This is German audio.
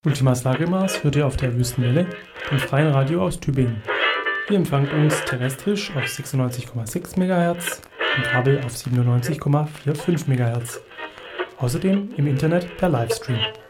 Ultimas Lagermaß hört ihr auf der Wüstenwelle, dem freien Radio aus Tübingen. Ihr empfangt uns terrestrisch auf 96,6 MHz und Kabel auf 97,45 MHz. Außerdem im Internet per Livestream.